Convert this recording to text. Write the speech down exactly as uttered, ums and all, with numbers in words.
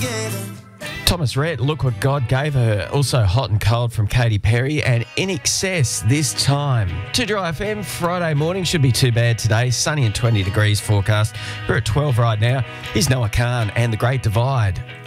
Thomas Rhett, Look What God Gave Her. Also Hot and Cold from Katy Perry, and In Excess This Time. To Dry F M, Friday morning, should be too bad today. Sunny and twenty degrees forecast. We're at twelve right now. Here's Noah Khan and The Great Divide.